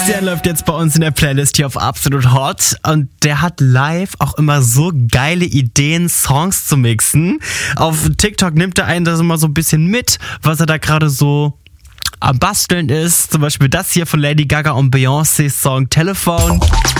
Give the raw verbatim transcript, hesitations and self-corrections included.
Der läuft jetzt bei uns in der Playlist hier auf Absolut Hot und der hat live auch immer so geile Ideen, Songs zu mixen. Auf TikTok nimmt er einen das immer so ein bisschen mit, was er da gerade so am Basteln ist. Zum Beispiel das hier von Lady Gaga und Beyoncé's Song Telephone.